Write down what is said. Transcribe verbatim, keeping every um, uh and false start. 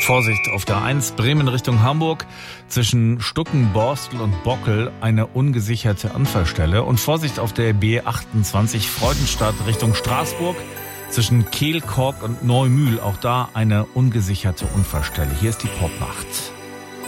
Vorsicht auf der eins Bremen Richtung Hamburg. Zwischen Stucken, Borstel und Bockel eine ungesicherte Unfallstelle. Und Vorsicht auf der B achtundzwanzig Freudenstadt Richtung Straßburg. Zwischen Kehl, Kork und Neumühl. Auch da eine ungesicherte Unfallstelle. Hier ist die Popnacht.